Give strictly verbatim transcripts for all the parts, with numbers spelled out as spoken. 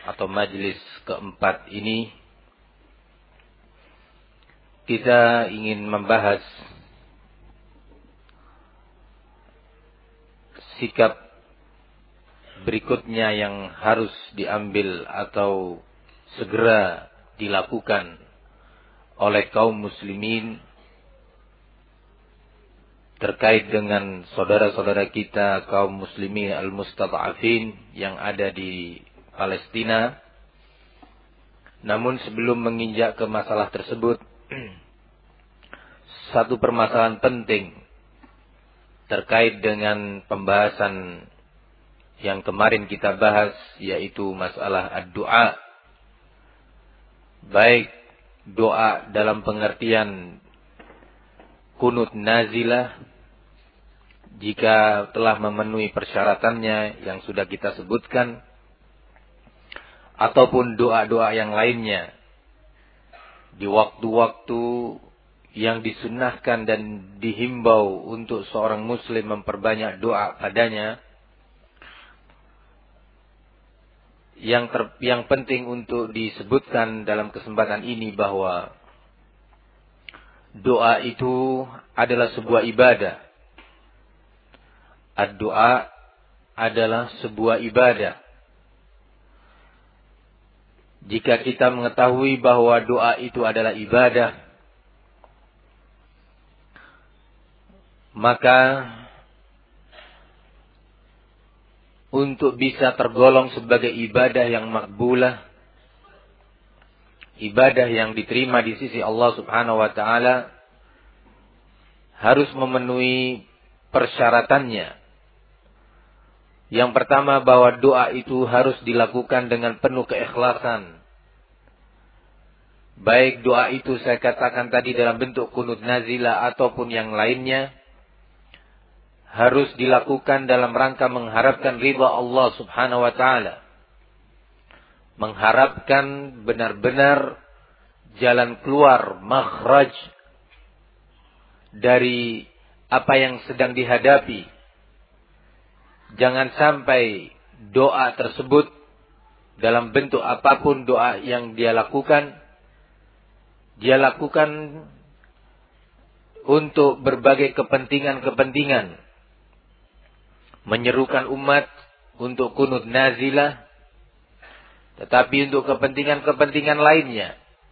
atau majelis keempat ini kita ingin membahas sikap berikutnya yang harus diambil atau segera dilakukan oleh kaum muslimin terkait dengan saudara-saudara kita kaum muslimin al-mustad'afin yang ada di Palestina. Namun sebelum menginjak ke masalah tersebut, satu permasalahan penting terkait dengan pembahasan yang kemarin kita bahas, yaitu masalah ad-du'a. Baik doa dalam pengertian kunut nazilah, jika telah memenuhi persyaratannya yang sudah kita sebutkan, ataupun doa-doa yang lainnya di waktu-waktu yang disunnahkan dan dihimbau untuk seorang muslim memperbanyak doa padanya. Yang ter, yang penting untuk disebutkan dalam kesempatan ini bahwa doa itu adalah sebuah ibadah. Ad-doa adalah sebuah ibadah. Jika kita mengetahui bahwa doa itu adalah ibadah, maka untuk bisa tergolong sebagai ibadah yang makbulah, ibadah yang diterima di sisi Allah Subhanahu wa taala, harus memenuhi persyaratannya. Yang pertama, bahwa doa itu harus dilakukan dengan penuh keikhlasan. Baik doa itu saya katakan tadi dalam bentuk kunut nazilah ataupun yang lainnya, harus dilakukan dalam rangka mengharapkan ridha Allah Subhanahu wa taala. Mengharapkan benar-benar jalan keluar, makhraj dari apa yang sedang dihadapi. Jangan sampai doa tersebut dalam bentuk apapun doa yang dia lakukan, dia lakukan untuk berbagai kepentingan-kepentingan. Menyerukan umat untuk kunut nazilah, tetapi untuk kepentingan-kepentingan lainnya.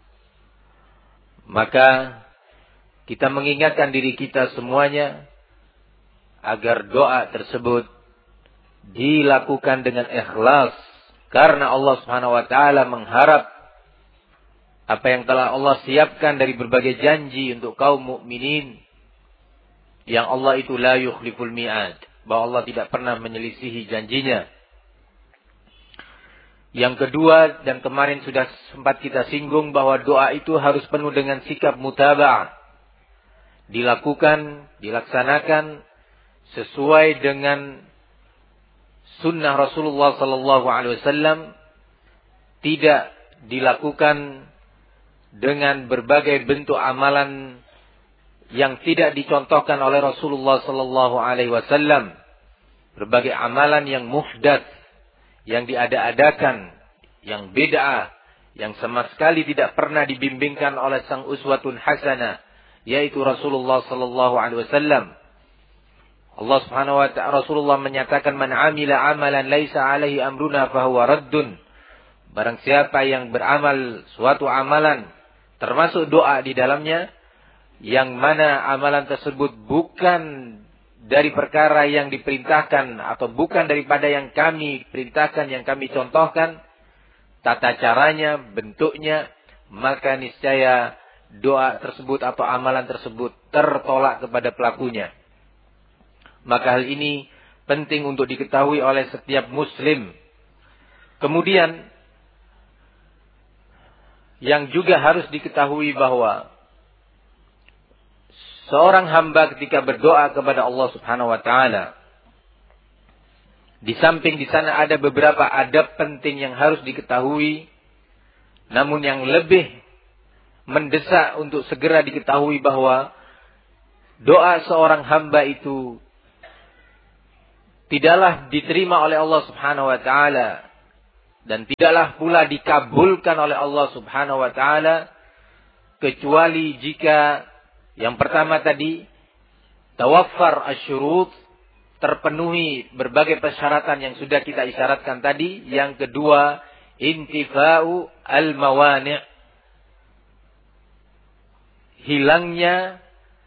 Maka kita mengingatkan diri kita semuanya agar doa tersebut dilakukan dengan ikhlas, karena Allah Subhanahu wa taala mengharap apa yang telah Allah siapkan dari berbagai janji untuk kaum mukminin, yang Allah itu la yukhliful mi'ad, bahwa Allah tidak pernah menyelisihi janjinya. Yang kedua, dan kemarin sudah sempat kita singgung, bahwa doa itu harus penuh dengan sikap mutaba'ah, dilakukan, dilaksanakan sesuai dengan sunnah Rasulullah sallallahu alaihi wasallam, tidak dilakukan dengan berbagai bentuk amalan yang tidak dicontohkan oleh Rasulullah sallallahu alaihi wasallam, berbagai amalan yang muhdats, yang diada-adakan, yang bid'ah, yang sama sekali tidak pernah dibimbingkan oleh sang uswatun hasanah, yaitu Rasulullah sallallahu alaihi wasallam. Allah Subhanahu wa ta'ala, Rasulullah menyatakan, man amila amalan laisa alaihi amruna fahuwa raddun. Barang siapa yang beramal suatu amalan, termasuk doa di dalamnya, yang mana amalan tersebut bukan dari perkara yang diperintahkan, atau bukan daripada yang kami perintahkan, yang kami contohkan, tata caranya, bentuknya, maka niscaya doa tersebut atau amalan tersebut tertolak kepada pelakunya. Maka hal ini penting untuk diketahui oleh setiap muslim. Kemudian yang juga harus diketahui bahwa seorang hamba ketika berdoa kepada Allah Subhanahu wa taala, di samping di sana ada beberapa adab penting yang harus diketahui, namun yang lebih mendesak untuk segera diketahui bahwa doa seorang hamba itu tidaklah diterima oleh Allah Subhanahu wa taala dan tidaklah pula dikabulkan oleh Allah Subhanahu wa taala kecuali jika yang pertama tadi tawaffar asyurut, terpenuhi berbagai persyaratan yang sudah kita isyaratkan tadi. Yang kedua, intifa'u al-mawani', hilangnya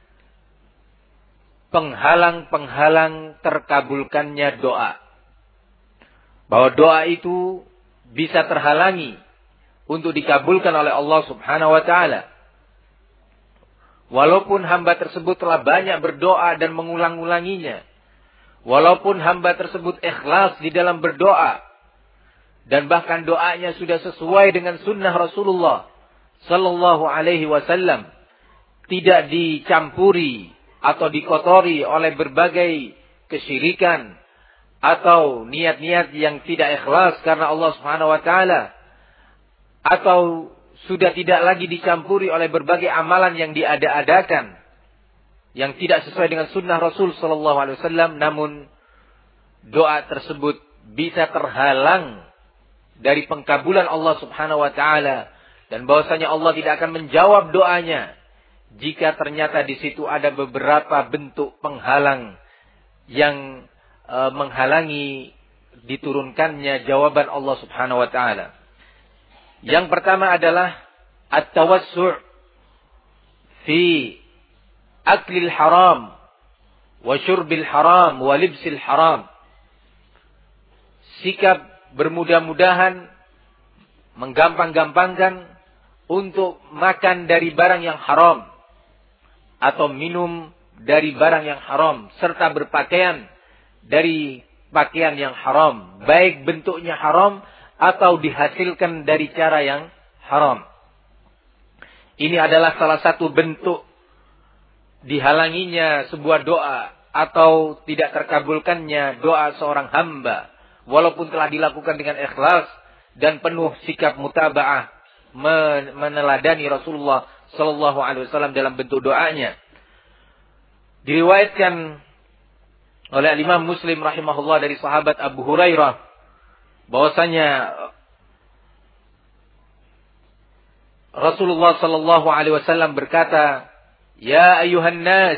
penghalang-penghalang terkabulkannya doa. Bahwa doa itu bisa terhalangi untuk dikabulkan oleh Allah Subhanahu wa taala. Walaupun hamba tersebut telah banyak berdoa dan mengulang-ulanginya. Walaupun hamba tersebut ikhlas di dalam berdoa. Dan bahkan doanya sudah sesuai dengan sunnah Rasulullah sallallahu alaihi wasallam. Tidak dicampuri atau dikotori oleh berbagai kesyirikan. Atau niat-niat yang tidak ikhlas karena Allah Subhanahu wa taala. Atau sudah tidak lagi dicampuri oleh berbagai amalan yang diada-adakan, yang tidak sesuai dengan sunnah Rasul sallallahu alaihi wasallam, namun doa tersebut bisa terhalang dari pengkabulan Allah Subhanahu wa taala, dan bahwasanya Allah tidak akan menjawab doanya jika ternyata di situ ada beberapa bentuk penghalang yang e, menghalangi diturunkannya jawaban Allah Subhanahu wa taala. Yang pertama adalah at-tawassu' fi aklil haram wa syurbil haram wa libsil haram. Sikap bermudah-mudahan, menggampang-gampangkan untuk makan dari barang yang haram atau minum dari barang yang haram, serta berpakaian dari pakaian yang haram, baik bentuknya haram atau dihasilkan dari cara yang haram. Ini adalah salah satu bentuk dihalanginya sebuah doa atau tidak terkabulkannya doa seorang hamba, walaupun telah dilakukan dengan ikhlas dan penuh sikap mutaba'ah meneladani Rasulullah sallallahu alaihi wasallam dalam bentuk doanya. Diriwayatkan oleh Imam Muslim rahimahullah dari sahabat Abu Hurairah bahwasanya Rasulullah sallallahu alaihi wasallam berkata, "Ya ayuhan nas,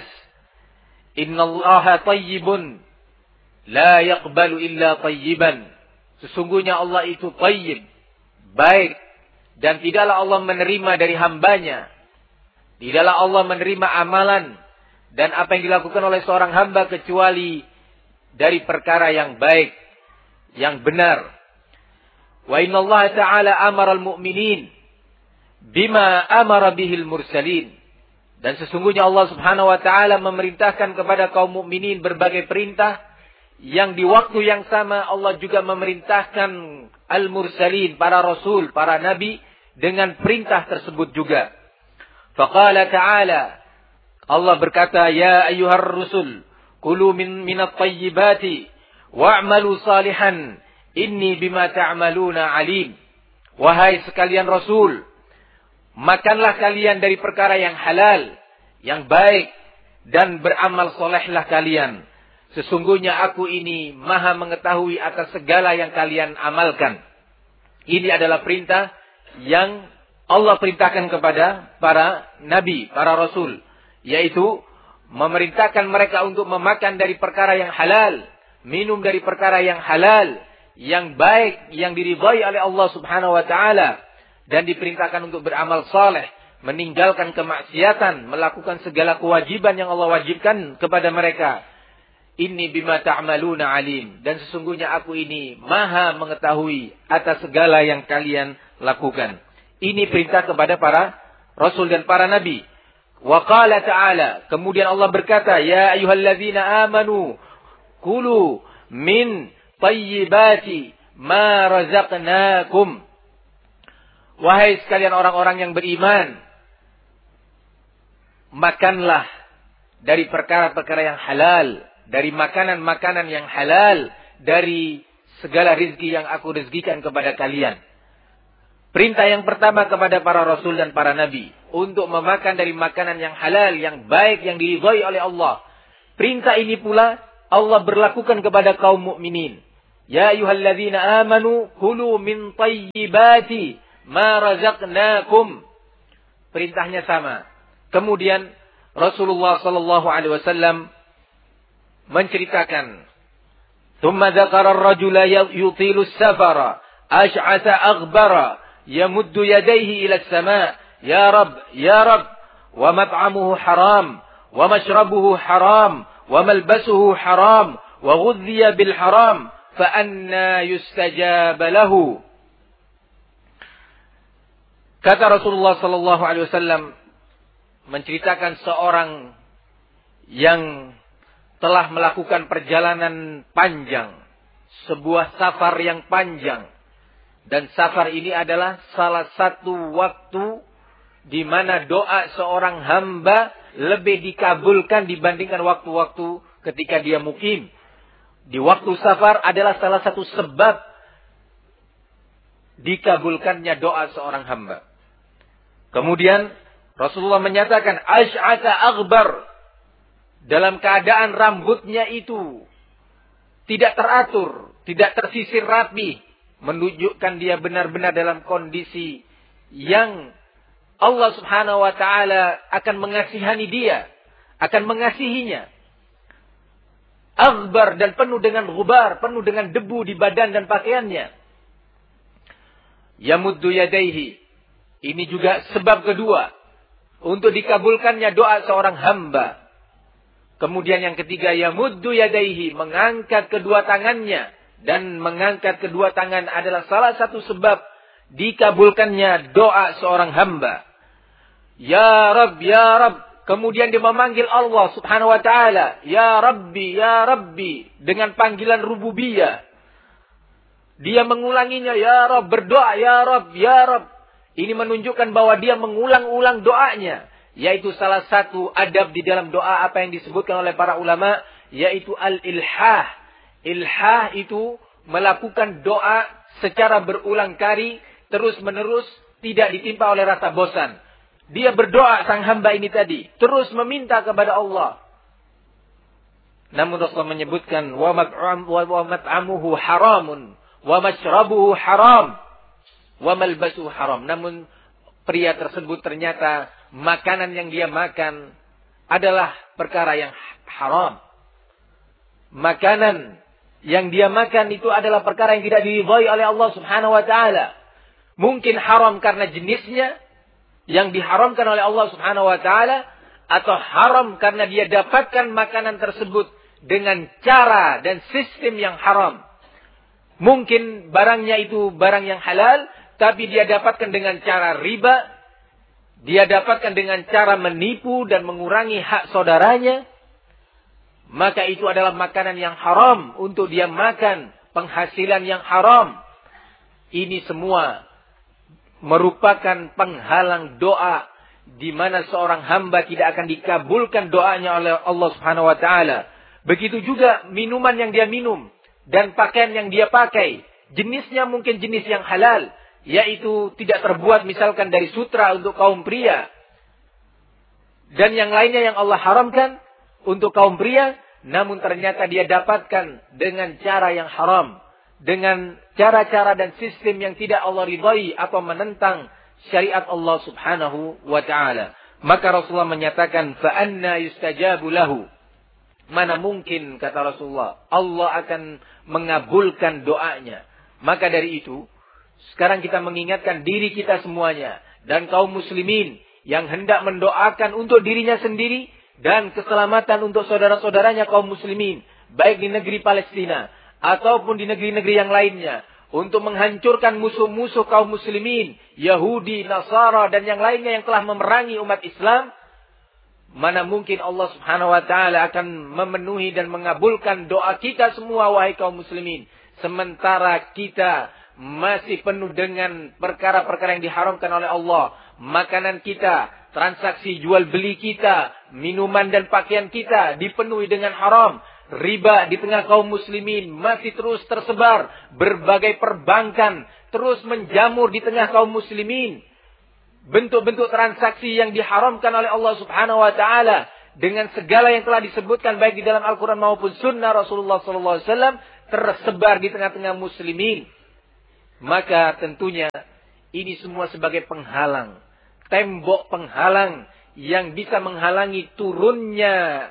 innallaha tayyibun la yaqbalu illa tayyiban." Sesungguhnya Allah itu tayyib, baik, dan tidaklah Allah menerima dari hambanya. Tidaklah Allah menerima amalan dan apa yang dilakukan oleh seorang hamba kecuali dari perkara yang baik, yang benar. Wa inna Allah ta'ala amara al-mu'minin bima amara bihil mursalin. Dan sesungguhnya Allah Subhanahu wa ta'ala memerintahkan kepada kaum mukminin berbagai perintah, yang di waktu yang sama Allah juga memerintahkan al-mursalin, para rasul, para nabi, dengan perintah tersebut juga. Faqala ta'ala, Allah berkata, "Ya ayyuhar rusul, kulu min minat tayyibati wa'malu salihan, inni bima ta'maluna alim." Wahai sekalian rasul, makanlah kalian dari perkara yang halal, yang baik, dan beramal solehlah kalian. Sesungguhnya aku ini maha mengetahui atas segala yang kalian amalkan. Ini adalah perintah yang Allah perintahkan kepada para nabi, para rasul, yaitu memerintahkan mereka untuk memakan dari perkara yang halal, minum dari perkara yang halal, yang baik, yang diridhai oleh Allah Subhanahu wa taala, dan diperintahkan untuk beramal saleh, meninggalkan kemaksiatan, melakukan segala kewajiban yang Allah wajibkan kepada mereka. Inni bima ta'maluna alim, dan sesungguhnya aku ini maha mengetahui atas segala yang kalian lakukan. Ini perintah kepada para rasul dan para nabi. Wa qala ta'ala, kemudian Allah berkata, "Ya ayyuhalladzina amanu kulu min tayyibati ma razaqnakum." Wahai sekalian orang-orang yang beriman, makanlah dari perkara-perkara yang halal, dari makanan-makanan yang halal, dari segala rizki yang aku rizkikan kepada kalian. Perintah yang pertama kepada para rasul dan para nabi untuk memakan dari makanan yang halal, yang baik, yang diridhai oleh Allah. Perintah ini pula Allah berlakukan kepada kaum mukminin, Ya ayyuhalladzina amanu kulu min thayyibati ma razaqnakum. Perintahnya sama. Kemudian Rasulullah sallallahu alaihi wasallam menceritakan, "Tsumma dzakara ar-rajula yutilu as-safara, ash'atha aghbara, yamuddu yadayhi ila as-sama', ya Rabb, ya Rabb, wa mat'amuhu haram, wa mashrabuhu haram, wa malbasuhu haram, wa ghudhiya bil haram, fa anna yustajab lahu." Kata Rasulullah sallallahu alaihi wasallam menceritakan seorang yang telah melakukan perjalanan panjang, sebuah safar yang panjang. Dan safar ini adalah salah satu waktu di mana doa seorang hamba lebih dikabulkan dibandingkan waktu-waktu ketika dia mukim. Di waktu safar adalah salah satu sebab dikabulkannya doa seorang hamba. Kemudian Rasulullah menyatakan ash'atha aghbar, dalam keadaan rambutnya itu tidak teratur, tidak tersisir rapi, menunjukkan dia benar-benar dalam kondisi yang Allah Subhanahu wa taala akan mengasihani dia, akan mengasihinya. Aghbar, dan penuh dengan ghubar, penuh dengan debu di badan dan pakaiannya. Yamuddu yadaihi. Ini juga sebab kedua untuk dikabulkannya doa seorang hamba. Kemudian yang ketiga, yamuddu yadaihi, mengangkat kedua tangannya. Dan mengangkat kedua tangan adalah salah satu sebab dikabulkannya doa seorang hamba. Ya Rabb, ya Rabb. Kemudian dia memanggil Allah Subhanahu wa taala, ya Rabbi, ya Rabbi, dengan panggilan rububiyah. Dia mengulanginya, ya Rabb, berdoa, ya Rabb, ya Rabb. Ini menunjukkan bahwa dia mengulang-ulang doanya. Yaitu salah satu adab di dalam doa apa yang disebutkan oleh para ulama, yaitu al-ilhah. Ilhah itu melakukan doa secara berulang kali, terus-menerus, tidak ditimpa oleh rasa bosan. Dia berdoa, sang hamba ini tadi, terus meminta kepada Allah. Namun Rasulullah menyebutkan, wa mat'amuhu haramun, wa mashrabuhu haram, wa malbasuhu haram. Namun pria tersebut ternyata makanan yang dia makan adalah perkara yang haram. Makanan yang dia makan itu adalah perkara yang tidak diridhai oleh Allah Subhanahu wa taala. Mungkin haram karena jenisnya yang diharamkan oleh Allah Subhanahu wa taala, atau haram karena dia dapatkan makanan tersebut dengan cara dan sistem yang haram. Mungkin barangnya itu barang yang halal, tapi dia dapatkan dengan cara riba, dia dapatkan dengan cara menipu dan mengurangi hak saudaranya. Maka itu adalah makanan yang haram untuk dia makan, penghasilan yang haram. Ini semua merupakan penghalang doa, di mana seorang hamba tidak akan dikabulkan doanya oleh Allah Subhanahu wa taala. Begitu juga minuman yang dia minum dan pakaian yang dia pakai, jenisnya mungkin jenis yang halal, yaitu tidak terbuat misalkan dari sutra untuk kaum pria, dan yang lainnya yang Allah haramkan untuk kaum pria, namun ternyata dia dapatkan dengan cara yang haram, dengan cara-cara dan sistem yang tidak Allah ridhai atau menentang syariat Allah Subhanahu wa taala. Maka Rasulullah menyatakan, fa anna yustajabu lahu. Mana mungkin, kata Rasulullah, Allah akan mengabulkan doanya. Maka dari itu, sekarang kita mengingatkan diri kita semuanya dan kaum muslimin yang hendak mendoakan untuk dirinya sendiri dan keselamatan untuk saudara-saudaranya kaum muslimin, baik di negeri Palestina ataupun di negeri-negeri yang lainnya, untuk menghancurkan musuh-musuh kaum muslimin, Yahudi, Nasara, dan yang lainnya yang telah memerangi umat Islam. Mana mungkin Allah Subhanahu wa taala akan memenuhi dan mengabulkan doa kita semua, wahai kaum muslimin, sementara kita masih penuh dengan perkara-perkara yang diharamkan oleh Allah. Makanan kita, transaksi jual beli kita, minuman dan pakaian kita dipenuhi dengan haram. Riba di tengah kaum muslimin masih terus tersebar. Berbagai perbankan terus menjamur di tengah kaum muslimin. Bentuk-bentuk transaksi yang diharamkan oleh Allah Subhanahu wa taala dengan segala yang telah disebutkan baik di dalam Al-Quran maupun sunnah Rasulullah sallallahu alaihi wasallam, tersebar di tengah-tengah muslimin. Maka tentunya ini semua sebagai penghalang, tembok penghalang yang bisa menghalangi turunnya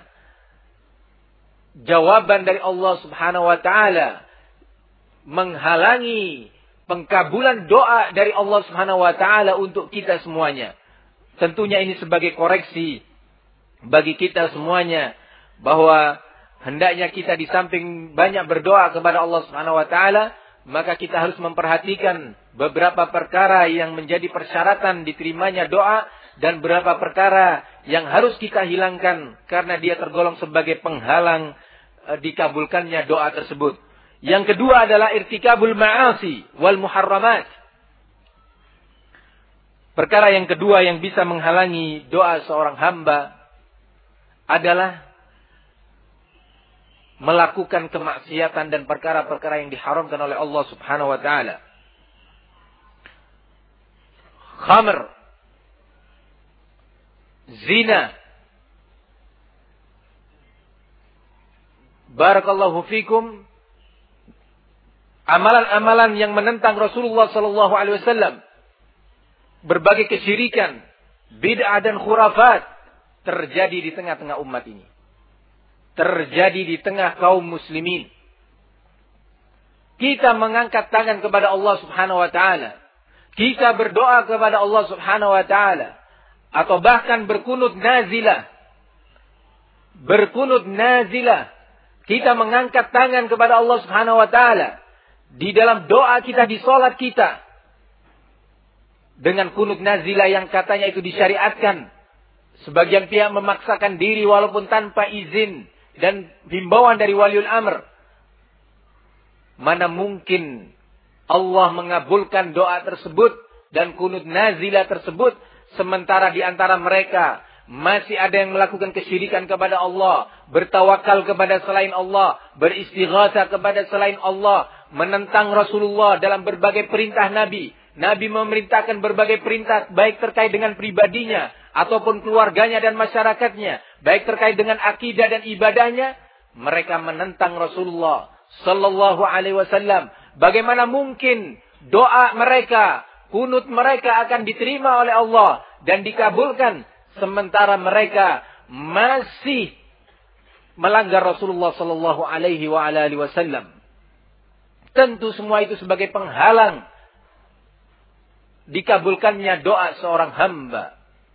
jawaban dari Allah Subhanahu wa taala, menghalangi pengkabulan doa dari Allah Subhanahu wa taala untuk kita semuanya. Tentunya ini sebagai koreksi bagi kita semuanya, bahwa hendaknya kita di samping banyak berdoa kepada Allah Subhanahu wa taala, maka kita harus memperhatikan beberapa perkara yang menjadi persyaratan diterimanya doa dan beberapa perkara yang harus kita hilangkan karena dia tergolong sebagai penghalang e, dikabulkannya doa tersebut. Yang kedua adalah irtikabul ma'asi wal muharramat. Perkara yang kedua yang bisa menghalangi doa seorang hamba adalah melakukan kemaksiatan dan perkara-perkara yang diharamkan oleh Allah Subhanahu wa taala. Khamr, zina. Barakallahu fikum. Amalan-amalan yang menentang Rasulullah sallallahu alaihi wasallam. Berbagai kesyirikan, bid'ah dan khurafat terjadi di tengah-tengah umat ini. Terjadi di tengah kaum muslimin. Kita mengangkat tangan kepada Allah Subhanahu wa taala. Kita berdoa kepada Allah Subhanahu wa taala, atau bahkan berkunut nazilah. Berkunut nazilah. Kita mengangkat tangan kepada Allah Subhanahu wa taala di dalam doa kita, di salat kita. Dengan kunut nazilah yang katanya itu disyariatkan. Sebagian pihak memaksakan diri walaupun tanpa izin dan himbauan dari waliul amr. Mana mungkin Allah mengabulkan doa tersebut dan kunut nazilah tersebut, sementara di antara mereka masih ada yang melakukan kesyirikan kepada Allah, bertawakal kepada selain Allah, beristighatsah kepada selain Allah, menentang Rasulullah dalam berbagai perintah Nabi. Nabi memerintahkan berbagai perintah, baik terkait dengan pribadinya ataupun keluarganya dan masyarakatnya, baik terkait dengan akidah dan ibadahnya. Mereka menentang Rasulullah sallallahu alaihi wasallam. Bagaimana mungkin doa mereka, kunut mereka akan diterima oleh Allah dan dikabulkan, sementara mereka masih melanggar Rasulullah sallallahu alaihi wasallam. Tentu semua itu sebagai penghalang dikabulkannya doa seorang hamba.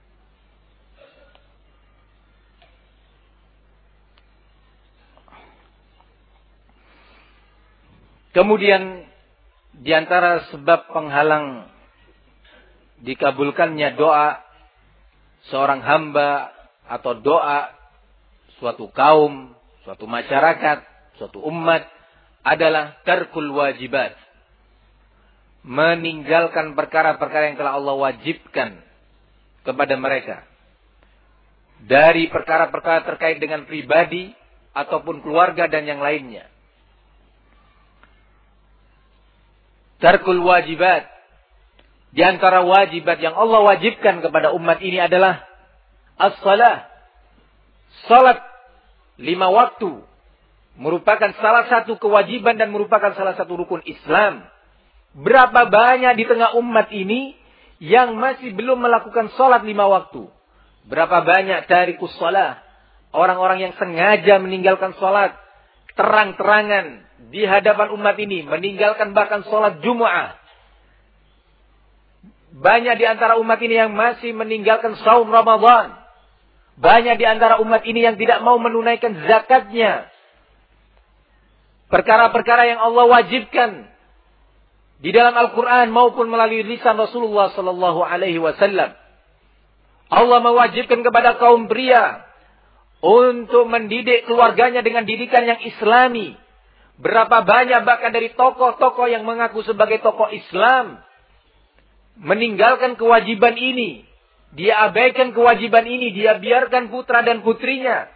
Kemudian di antara sebab penghalang dikabulkannya doa seorang hamba atau doa suatu kaum, suatu masyarakat, suatu umat adalah tarkul wajibat. Meninggalkan perkara-perkara yang telah Allah wajibkan kepada mereka. Dari perkara-perkara terkait dengan pribadi ataupun keluarga dan yang lainnya. Tarkul wajibat. Di antara wajibat yang Allah wajibkan kepada umat ini adalah as-salah. Salat lima waktu merupakan salah satu kewajiban dan merupakan salah satu rukun Islam. Berapa banyak di tengah umat ini yang masih belum melakukan salat lima waktu? Berapa banyak tarikus salah, orang-orang yang sengaja meninggalkan salat terang-terangan di hadapan umat ini, meninggalkan bahkan salat Jumu'ah. Banyak di antara umat ini yang masih meninggalkan saum Ramadan. Banyak di antara umat ini yang tidak mau menunaikan zakatnya. Perkara-perkara yang Allah wajibkan di dalam Al-Quran maupun melalui lisan Rasulullah sallallahu alaihi wasallam. Allah mewajibkan kepada kaum pria untuk mendidik keluarganya dengan didikan yang islami. Berapa banyak bahkan dari tokoh-tokoh yang mengaku sebagai tokoh Islam meninggalkan kewajiban ini. Dia abaikan kewajiban ini. Dia biarkan putra dan putrinya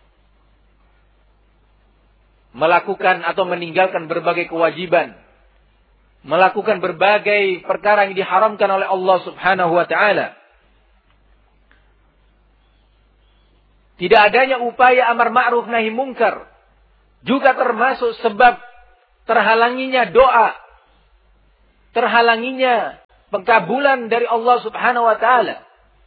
melakukan atau meninggalkan berbagai kewajiban. Melakukan berbagai perkara yang diharamkan oleh Allah Subhanahu wa ta'ala. Tidak adanya upaya amar ma'ruf nahi mungkar juga termasuk sebab terhalanginya doa, terhalanginya pengkabulan dari Allah Subhanahu wa taala.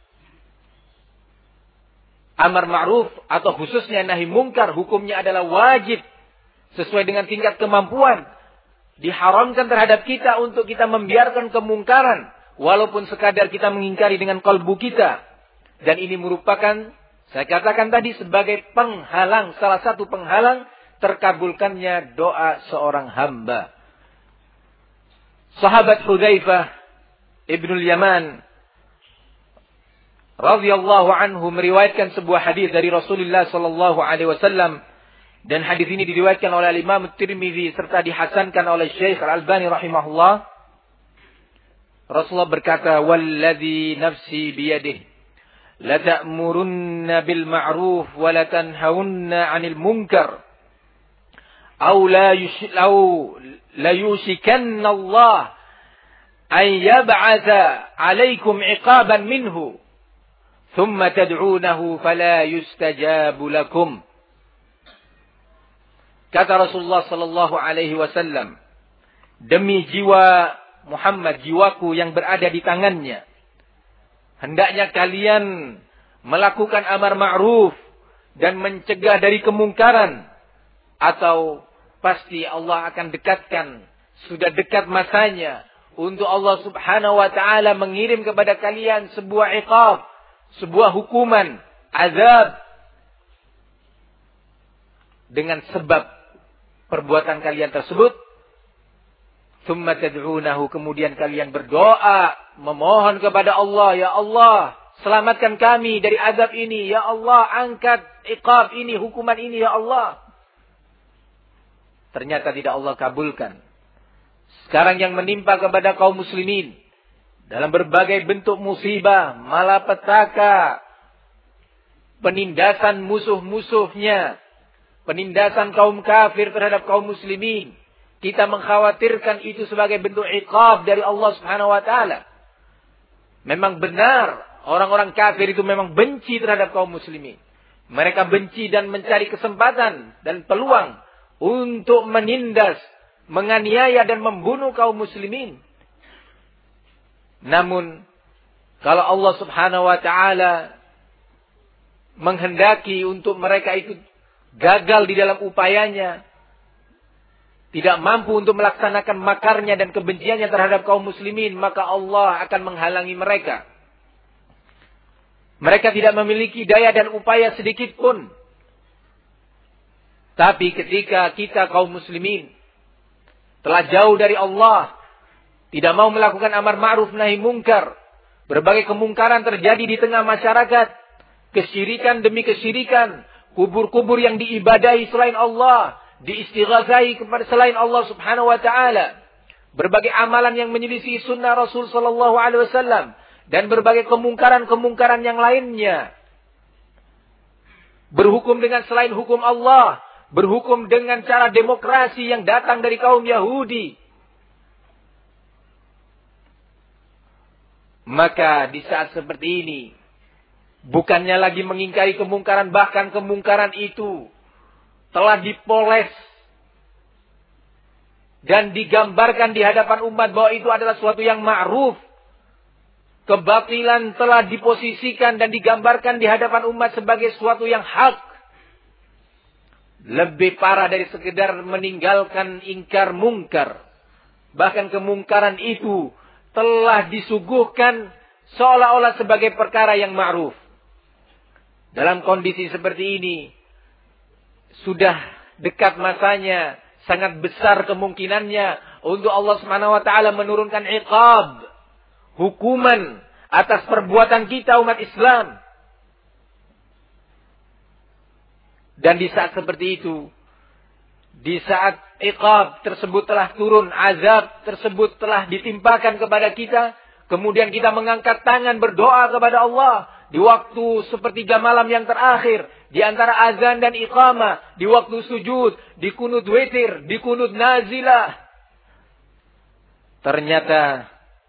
Amar ma'ruf atau khususnya nahi mungkar hukumnya adalah wajib sesuai dengan tingkat kemampuan. Diharamkan terhadap kita untuk kita membiarkan kemungkaran walaupun sekadar kita mengingkari dengan kalbu kita. Dan ini merupakan, saya katakan tadi, sebagai penghalang, salah satu penghalang terkabulkannya doa seorang hamba. Sahabat Hudzaifah Ibnul Yaman radhiyallahu anhu meriwayatkan sebuah hadis dari Rasulullah sallallahu alaihi wasallam, dan hadis ini diriwayatkan oleh Imam Tirmizi serta dihasankan oleh Syekh Al-Albani rahimahullah. Rasulullah berkata, "Walladzi nafsi biyadihi la ta'murunna bil ma'ruf wa la tanhaunna 'anil munkar aw la yushlau la yushikanna Allah an yab'atha 'alaikum 'iqaban minhu ثم تدعونه فلا يستجاب لكم." Kata Rasulullah sallallahu alaihi wasallam, demi jiwa Muhammad, jiwaku yang berada di tangannya, hendaknya kalian melakukan amar ma'ruf dan mencegah dari kemungkaran, atau pasti Allah akan dekatkan, sudah dekat masanya untuk Allah Subhanahu wa taala mengirim kepada kalian sebuah iqab, sebuah hukuman, azab, dengan sebab perbuatan kalian tersebut. Tsumma tad'unahu, kemudian kalian berdoa, memohon kepada Allah, ya Allah, selamatkan kami dari azab ini, ya Allah, angkat iqab ini, hukuman ini, ya Allah. Ternyata tidak Allah kabulkan. Sekarang yang menimpa kepada kaum muslimin dalam berbagai bentuk musibah, malapetaka, penindasan musuh-musuhnya, penindasan kaum kafir terhadap kaum muslimin, kita mengkhawatirkan itu sebagai bentuk iqab dari Allah Subhanahu wa taala. Memang benar, orang-orang kafir itu memang benci terhadap kaum muslimin. Mereka benci dan mencari kesempatan dan peluang untuk menindas, menganiaya dan membunuh kaum muslimin. Namun, kalau Allah Subhanahu wa taala menghendaki untuk mereka itu gagal di dalam upayanya, tidak mampu untuk melaksanakan makarnya dan kebenciannya terhadap kaum muslimin, maka Allah akan menghalangi mereka. Mereka tidak memiliki daya dan upaya sedikit pun. Tapi ketika kita kaum muslimin telah jauh dari Allah, tidak mau melakukan amar ma'ruf nahi mungkar, berbagai kemungkaran terjadi di tengah masyarakat, kesyirikan demi kesyirikan, kubur-kubur yang diibadahi selain Allah, diistighatsai kepada selain Allah Subhanahu wa taala, berbagai amalan yang menyelisih sunnah Rasul sallallahu alaihi wasallam, dan berbagai kemungkaran-kemungkaran yang lainnya. Berhukum dengan selain hukum Allah, berhukum dengan cara demokrasi yang datang dari kaum Yahudi. Maka di saat seperti ini, bukannya lagi mengingkari kemungkaran, bahkan kemungkaran itu telah dipoles dan digambarkan di hadapan umat bahwa itu adalah suatu yang ma'ruf. Kebatilan telah diposisikan dan digambarkan di hadapan umat sebagai suatu yang hak. Lebih parah dari sekedar meninggalkan ingkar mungkar. Bahkan kemungkaran itu telah disuguhkan seolah-olah sebagai perkara yang ma'ruf. Dalam kondisi seperti ini, sudah dekat masanya, sangat besar kemungkinannya untuk Allah Subhanahu wa taala menurunkan iqab, hukuman atas perbuatan kita umat Islam. Dan di saat seperti itu, di saat iqab tersebut telah turun, azab tersebut telah ditimpakan kepada kita, kemudian kita mengangkat tangan berdoa kepada Allah di waktu sepertiga malam yang terakhir, di antara azan dan iqamah, di waktu sujud, di kunut witir, di kunut nazilah. Ternyata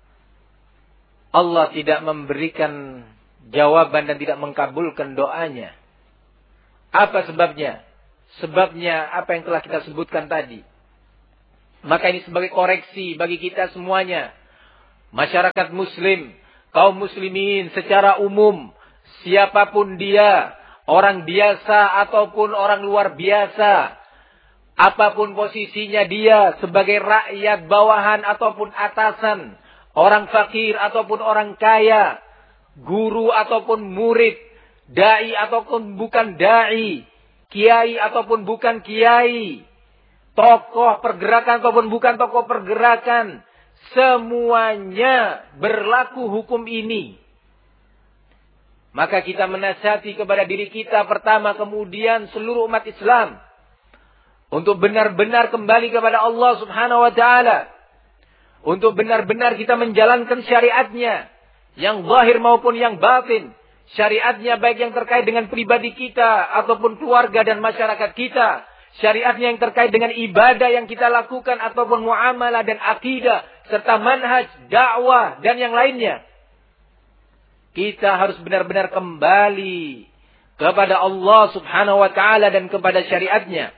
Allah tidak memberikan jawaban dan tidak mengkabulkan doanya. Apa sebabnya? Sebabnya apa yang telah kita sebutkan tadi. Maka ini sebagai koreksi bagi kita semuanya. Masyarakat muslim, kaum muslimin secara umum, siapapun dia, orang biasa ataupun orang luar biasa, apapun posisinya dia, sebagai rakyat bawahan ataupun atasan, orang fakir ataupun orang kaya, guru ataupun murid, dai ataupun bukan dai, kiai ataupun bukan kiai, tokoh pergerakan ataupun bukan tokoh pergerakan, semuanya berlaku hukum ini. Maka kita menasihati kepada diri kita pertama, kemudian seluruh umat Islam, untuk benar-benar kembali kepada Allah Subhanahu wa Ta'ala, untuk benar-benar kita menjalankan syariatnya, yang zahir maupun yang batin. Syariatnya baik yang terkait dengan pribadi kita ataupun keluarga dan masyarakat kita. Syariatnya yang terkait dengan ibadah yang kita lakukan ataupun muamalah dan akidah serta manhaj, dakwah dan yang lainnya. Kita harus benar-benar kembali kepada Allah Subhanahu wa Ta'ala dan kepada syariatnya.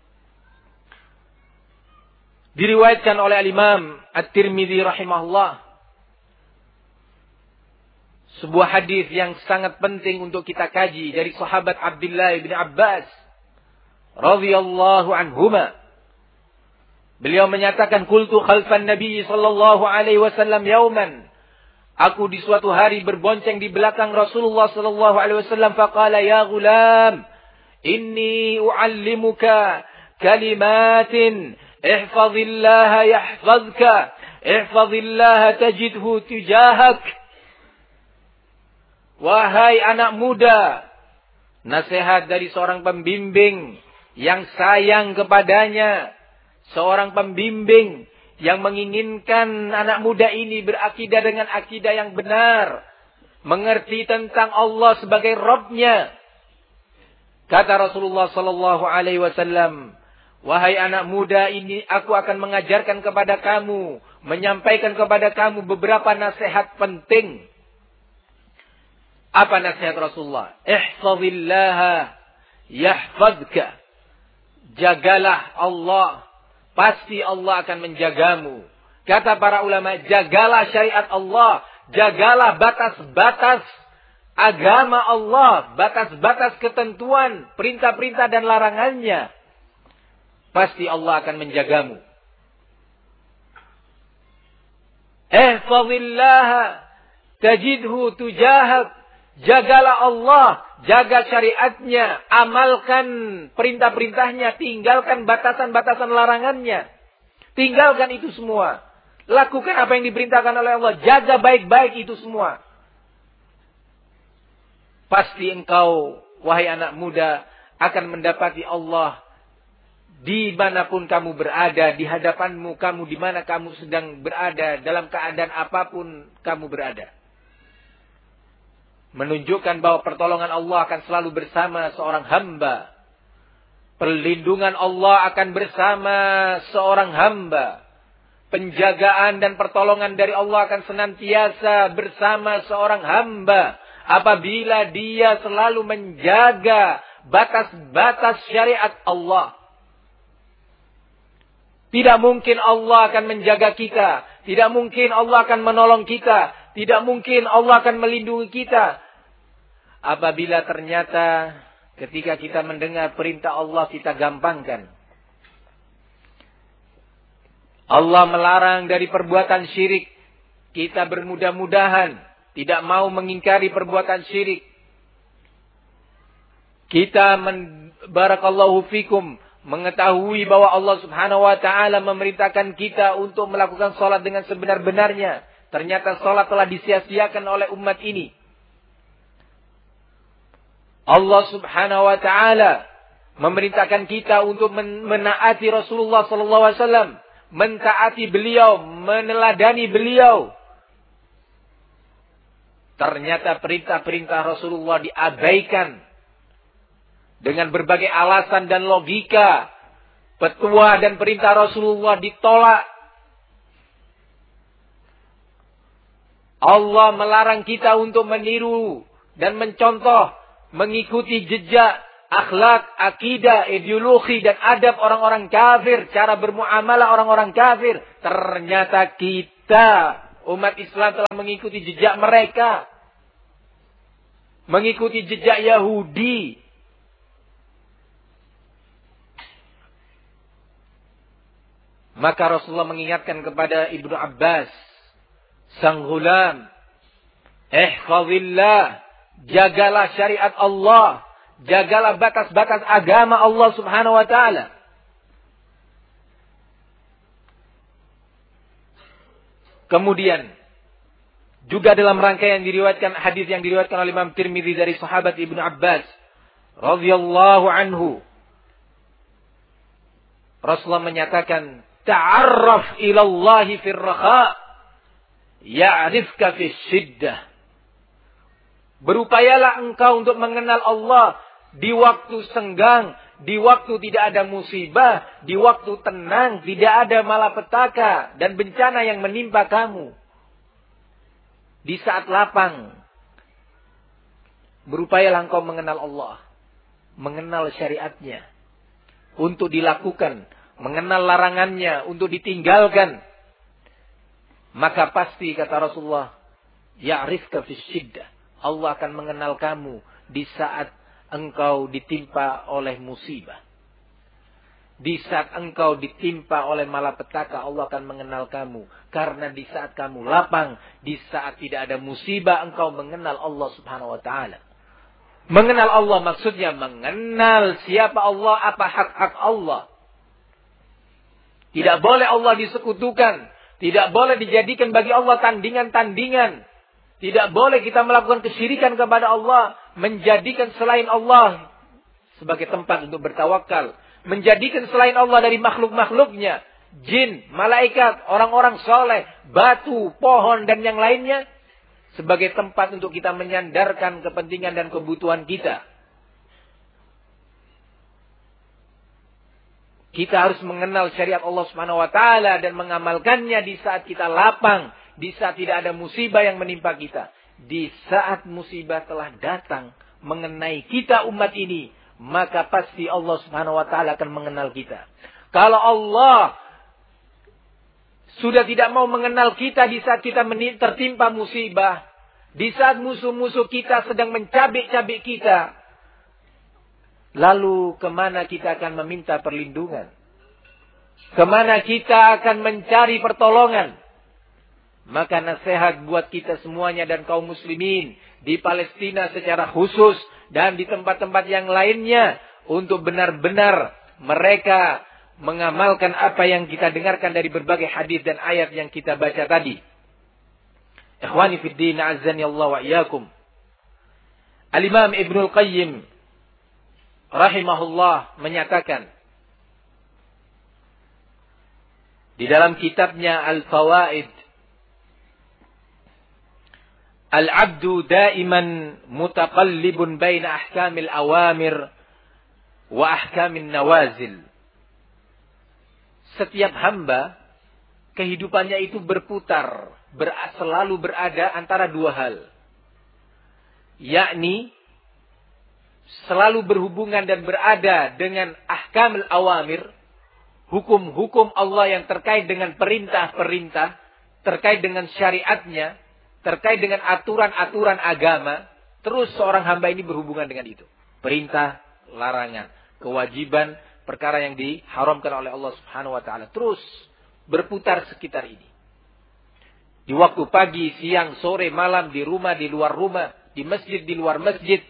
Diriwayatkan oleh Imam At-Tirmidzi rahimahullah, sebuah hadis yang sangat penting untuk kita kaji dari sahabat Abdullah bin Abbas radhiyallahu anhuma. Beliau menyatakan, qultu khalfan Nabi sallallahu alaihi wasallam yauman. Aku di suatu hari berbonceng di belakang Rasulullah sallallahu alaihi wasallam, faqala ya ghulam, inni uallimuka kalimatin ihfazillaha yahfazka, ihfazillaha tajidhu tujahak. Wahai anak muda, nasihat dari seorang pembimbing yang sayang kepadanya, seorang pembimbing yang menginginkan anak muda ini berakidah dengan akidah yang benar, mengerti tentang Allah sebagai Rabb-Nya. Kata Rasulullah sallallahu alaihi wasallam, wahai anak muda ini, aku akan mengajarkan kepada kamu, menyampaikan kepada kamu beberapa nasihat penting. Apa nasihat Rasulullah? Ihfazillaha yahfazka. Jagalah Allah, pasti Allah akan menjagamu. Kata para ulama, jagalah syariat Allah, jagalah batas-batas agama Allah, batas-batas ketentuan, perintah-perintah dan larangannya. Pasti Allah akan menjagamu. Ihfazillaha tajidhu tujahak. Jagalah Allah, jaga syariatnya, amalkan perintah-perintahnya, tinggalkan batasan-batasan larangannya. Tinggalkan itu semua. Lakukan apa yang diperintahkan oleh Allah, jaga baik-baik itu semua. Pasti engkau, wahai anak muda, akan mendapati Allah dimanapun kamu berada, di hadapanmu kamu, di mana kamu sedang berada, dalam keadaan apapun kamu berada. Menunjukkan bahwa pertolongan Allah akan selalu bersama seorang hamba. Perlindungan Allah akan bersama seorang hamba. Penjagaan dan pertolongan dari Allah akan senantiasa bersama seorang hamba. Apabila dia selalu menjaga batas-batas syariat Allah. Tidak mungkin Allah akan menjaga kita. Tidak mungkin Allah akan menolong kita. Tidak mungkin Allah akan melindungi kita. Apabila ternyata ketika kita mendengar perintah Allah kita gampangkan. Allah melarang dari perbuatan syirik. Kita bermudah-mudahan tidak mau mengingkari perbuatan syirik. Kita men, barakallahu fikum, mengetahui bahwa Allah Subhanahu wa Ta'ala memerintahkan kita untuk melakukan salat dengan sebenar-benarnya. Ternyata salat telah disia-siakan oleh umat ini. Allah Subhanahu wa Ta'ala memerintahkan kita untuk menaati Rasulullah sallallahu alaihi wasallam, mentaati beliau, meneladani beliau. Ternyata perintah-perintah Rasulullah diabaikan dengan berbagai alasan dan logika. Petua dan perintah Rasulullah ditolak. Allah melarang kita untuk meniru dan mencontoh, mengikuti jejak akhlak, akidah, ideologi, dan adab orang-orang kafir, cara bermuamalah orang-orang kafir. Ternyata kita, umat Islam, telah mengikuti jejak mereka. Mengikuti jejak Yahudi. Maka Rasulullah mengingatkan kepada Ibnu Abbas, sang ghulam, ihfazillah, jagalah syariat Allah, jagalah batas-batas agama Allah Subhanahu wa taala. Kemudian juga dalam rangkaian diriwayatkan hadis yang diriwayatkan oleh Imam Tirmidzi dari sahabat Ibnu Abbas radhiyallahu anhu, Rasulullah menyatakan, ta'arraf ila Allah fir rakha ya'rifka fis shiddah. Berupayalah engkau untuk mengenal Allah di waktu senggang, di waktu tidak ada musibah, di waktu tenang, tidak ada malapetaka dan bencana yang menimpa kamu. Di saat lapang, berupayalah engkau mengenal Allah, mengenal syariatnya, untuk dilakukan, mengenal larangannya, untuk ditinggalkan. Maka pasti, kata Rasulullah, ya'rifka fis shiddah, Allah akan mengenal kamu di saat engkau ditimpa oleh musibah. Di saat engkau ditimpa oleh malapetaka, Allah akan mengenal kamu. Karena di saat kamu lapang, di saat tidak ada musibah, engkau mengenal Allah Subhanahu wa taala. Mengenal Allah maksudnya mengenal siapa Allah, apa hak-hak Allah. Tidak boleh Allah disekutukan. Tidak boleh dijadikan bagi Allah tandingan-tandingan. Tidak boleh kita melakukan kesyirikan kepada Allah. Menjadikan selain Allah sebagai tempat untuk bertawakal. Menjadikan selain Allah dari makhluk-makhluknya. Jin, malaikat, orang-orang soleh, batu, pohon, dan yang lainnya. Sebagai tempat untuk kita menyandarkan kepentingan dan kebutuhan kita. Kita harus mengenal syariat Allah Subhanahu wa taala dan mengamalkannya di saat kita lapang, di saat tidak ada musibah yang menimpa kita. Di saat musibah telah datang mengenai kita umat ini, maka pasti Allah Subhanahu wa taala akan mengenal kita. Kalau Allah sudah tidak mau mengenal kita di saat kita tertimpa musibah, di saat musuh-musuh kita sedang mencabik-cabik kita, lalu kemana kita akan meminta perlindungan? Kemana kita akan mencari pertolongan? Maka nasihat buat kita semuanya dan kaum muslimin di Palestina secara khusus dan di tempat-tempat yang lainnya untuk benar-benar mereka mengamalkan apa yang kita dengarkan dari berbagai hadis dan ayat yang kita baca tadi. Ikhwani fid din, azzani Allah wa iyyakum. Al-Imam Ibnul Qayyim rahimahullah menyatakan di dalam kitabnya Al-Fawaid, Al-abdu daiman mutaqallibun baina ahkamil awamir wa ahkamin nawazil. Setiap hamba kehidupannya itu berputar, ber, selalu berada antara dua hal. Yakni selalu berhubungan dan berada dengan ahkamil awamir, hukum-hukum Allah yang terkait dengan perintah-perintah, terkait dengan syariatnya, terkait dengan aturan-aturan agama. Terus seorang hamba ini berhubungan dengan itu. Perintah, larangan, kewajiban, perkara yang diharamkan oleh Allah Subhanahu wa taala. Terus berputar sekitar ini. Di waktu pagi, siang, sore, malam, di rumah, di luar rumah, di masjid, di luar masjid.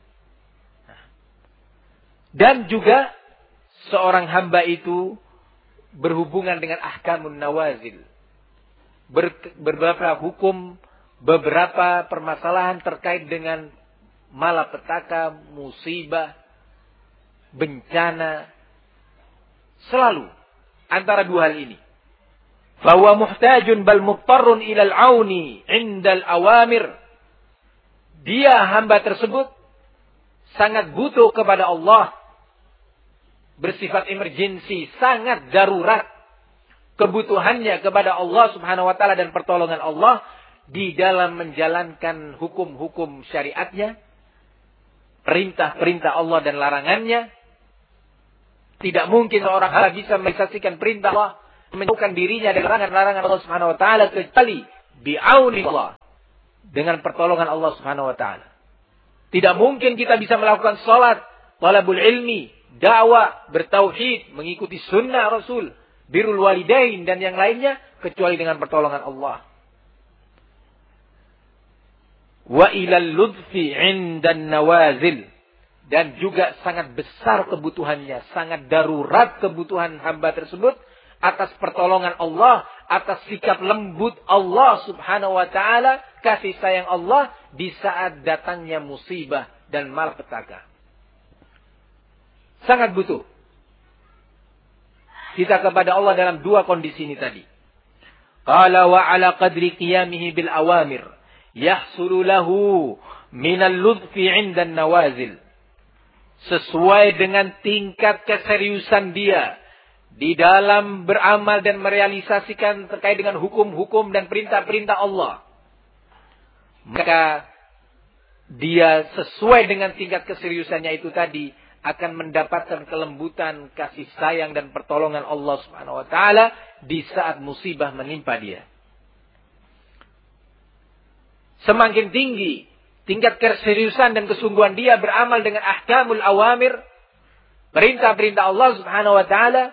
Dan juga seorang hamba itu berhubungan dengan ahkamun nawazil. Ber, beberapa hukum, beberapa permasalahan terkait dengan malapetaka, musibah, bencana. Selalu antara dua hal ini. Fahuwa muhtajun bal muttarrun ilal auni indal awamir. Dia, hamba tersebut, sangat butuh kepada Allah. Bersifat emergensi, sangat darurat. Kebutuhannya kepada Allah Subhanahu wa taala dan pertolongan Allah di dalam menjalankan hukum-hukum syariatnya. perintah-perintah Allah dan larangannya. Tidak mungkin seorang hamba bisa merealisasikan perintah Allah, menjauhkan dirinya dari larangan-larangan Allah Subhanahu wa taala kecuali bi'auni Allah, dengan pertolongan Allah Subhanahu wa taala. Tidak mungkin kita bisa melakukan salat, talabul ilmi, dakwah, bertauhid, mengikuti sunnah Rasul, birrul walidain dan yang lainnya kecuali dengan pertolongan Allah. Wa ilal ludfi 'indan nawazil, dan juga sangat besar kebutuhannya, sangat darurat kebutuhan hamba tersebut atas pertolongan Allah, atas sikap lembut Allah Subhanahu wa taala, kasih sayang Allah di saat datangnya musibah dan malapetaka. Sangat butuh kita kepada Allah dalam dua kondisi ini tadi. Qala wa ala qadri qiyamihi bil awamir yahsulu lahu minal ludfi 'indan nawazil. Sesuai dengan tingkat keseriusan dia di dalam beramal dan merealisasikan terkait dengan hukum-hukum dan perintah-perintah Allah, maka dia sesuai dengan tingkat keseriusannya itu tadi akan mendapatkan kelembutan, kasih sayang dan pertolongan Allah Subhanahu wa taala di saat musibah menimpa dia. Semakin tinggi tingkat keseriusan dan kesungguhan dia beramal dengan ahkamul awamir, perintah-perintah Allah Subhanahu wa taala,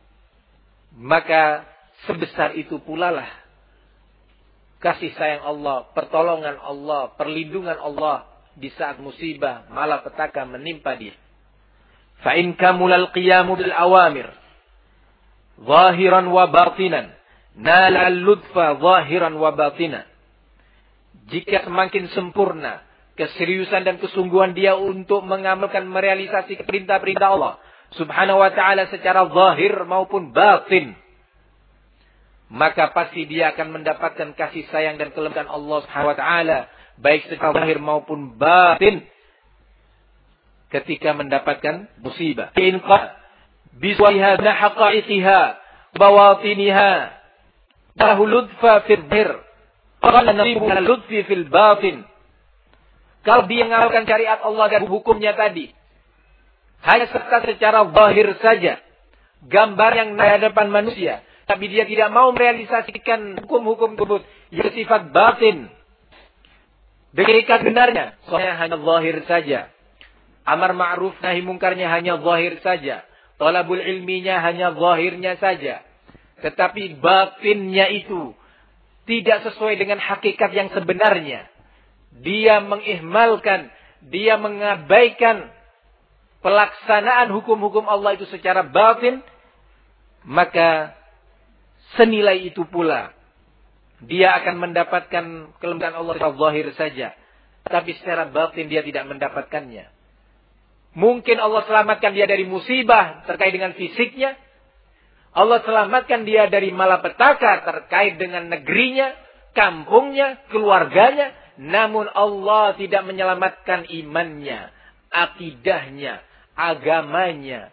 maka sebesar itu pula lah kasih sayang Allah, pertolongan Allah, perlindungan Allah di saat musibah malapetaka menimpa dia. Fa in kamulal qiyamu bil awamir zahiran wa batinan nala al-ludfa zahiran wa batinan. Jika semakin sempurna keseriusan dan kesungguhan dia untuk mengamalkan merealisasi perintah-perintah Allah Subhanahu wa taala secara zahir maupun batin, maka pasti dia akan mendapatkan kasih sayang dan kelembutan Allah Subhanahu wa taala baik secara zahir maupun batin ketika mendapatkan musibah. In qa biswaha haqa'iqiha bawatiniha lahu ludfa fil dhir qala nasibu ludfi fil batin. Kalau dia mengamalkan syariat Allah dan hukumnya tadi hanya serta secara zahir saja, gambar yang di hadapan manusia, tapi dia tidak mau merealisasikan hukum-hukum tersebut yang sifat batin dengan ikat benarnya, soalnya hanya zahir saja. Amar ma'ruf nahi mungkarnya hanya zahir saja. Talabul ilminya hanya zahirnya saja. Tetapi batinnya itu tidak sesuai dengan hakikat yang sebenarnya. Dia mengihmalkan, dia mengabaikan pelaksanaan hukum-hukum Allah itu secara batin, maka senilai itu pula dia akan mendapatkan kelembutan Allah secara zahir saja, tapi secara batin dia tidak mendapatkannya. Mungkin Allah selamatkan dia dari musibah terkait dengan fisiknya, Allah selamatkan dia dari malapetaka terkait dengan negerinya, kampungnya, keluarganya, namun Allah tidak menyelamatkan imannya, akidahnya, agamanya.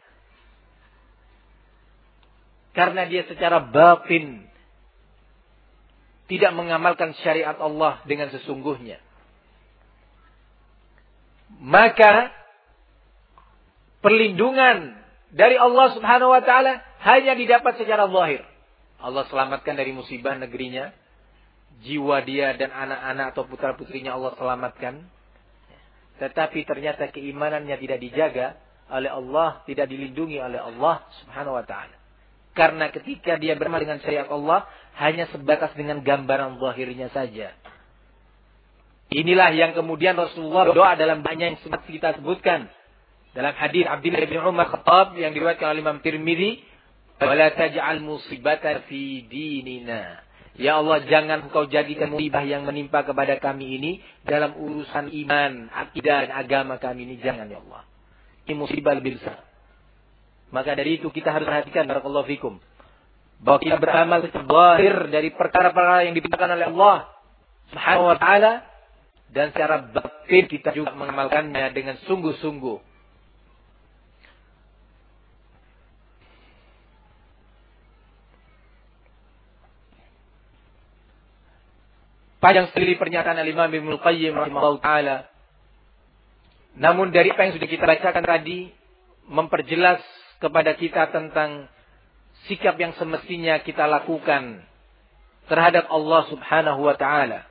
Karena dia secara batin tidak mengamalkan syariat Allah dengan sesungguhnya. Maka perlindungan dari Allah Subhanahu wa taala hanya didapat secara zahir. Allah selamatkan dari musibah negerinya, jiwa dia dan anak-anak atau putra-putrinya Allah selamatkan. Tetapi ternyata keimanannya tidak dijaga oleh Allah, tidak dilindungi oleh Allah Subhanahu wa taala. Karena ketika dia beramal dengan syariat Allah hanya sebatas dengan gambaran zahirnya saja. Inilah yang kemudian Rasulullah doa dalam banyak yang sempat kita sebutkan. Dalam hadis Abdullah bin Umar Khattab yang diriwayatkan oleh Imam Tirmidzi, "Wala taj'al musibatan fi dinina." Ya Allah, jangan Engkau jadikan musibah yang menimpa kepada kami ini dalam urusan iman, akidah dan agama kami ini, jangan ya Allah. Ini musibah lebih besar. Maka dari itu kita harus perhatikan, barakallahu fikum, bahwa kita beramal secara zahir dari perkara-perkara yang diperintahkan oleh Allah Subhanahu wa taala, dan secara batin kita juga mengamalkannya dengan sungguh-sungguh. Panjang sekali pernyataan Al-Imam Ibnu Qayyim rahimahullah taala Namun dari apa yang sudah kita bacakan tadi, memperjelas kepada kita tentang sikap yang semestinya kita lakukan terhadap Allah Subhanahu wa ta'ala.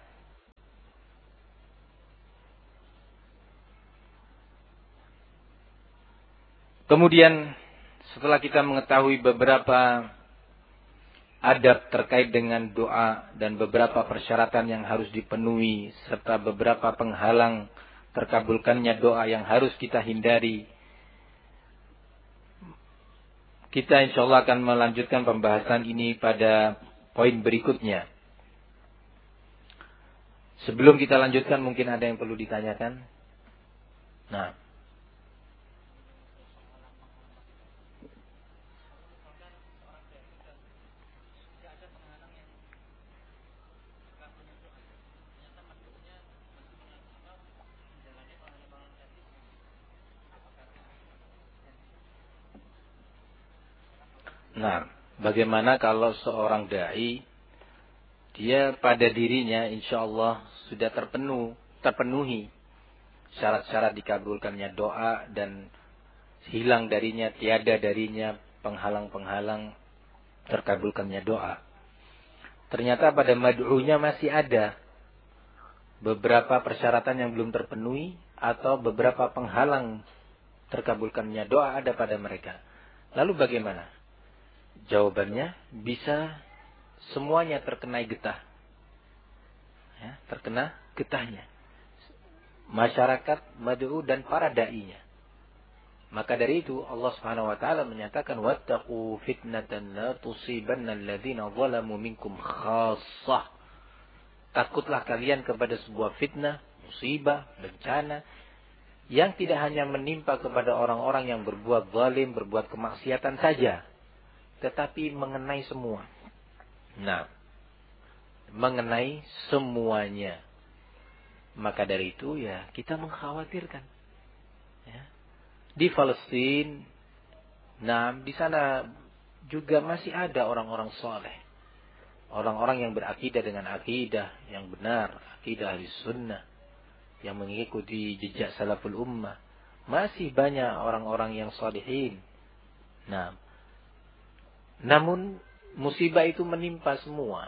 Kemudian setelah kita mengetahui beberapa adab terkait dengan doa dan beberapa persyaratan yang harus dipenuhi serta beberapa penghalang terkabulkannya doa yang harus kita hindari, kita insyaallah akan melanjutkan pembahasan ini pada poin berikutnya. Sebelum kita lanjutkan, mungkin ada yang perlu ditanyakan. Nah, Nah, bagaimana kalau seorang da'i, dia pada dirinya insya Allah sudah terpenuh, terpenuhi syarat-syarat dikabulkannya doa dan hilang darinya, tiada darinya penghalang-penghalang terkabulkannya doa. Ternyata pada mad'unya masih ada beberapa persyaratan yang belum terpenuhi atau beberapa penghalang terkabulkannya doa ada pada mereka. Lalu bagaimana? Jawabannya, bisa semuanya terkena getah. Ya, terkena getahnya. Masyarakat, mad'u dan para da'inya. Maka dari itu Allah Subhanahu wa taala menyatakan wattaqu fitnatan la tusibanna alladziina zalamu minkum khassah. Takutlah kalian kepada sebuah fitnah, musibah, bencana yang tidak hanya menimpa kepada orang-orang yang berbuat zalim, berbuat kemaksiatan saja, tetapi mengenai semua. Nah, mengenai semuanya. Maka dari itu ya kita mengkhawatirkan. Ya. Di Palestina, nah di sana juga masih ada orang-orang soleh, orang-orang yang berakidah dengan akidah yang benar, akidah ahli sunnah, yang mengikuti jejak salaful ummah. Masih banyak orang-orang yang salihin. Nah, namun musibah itu menimpa semua.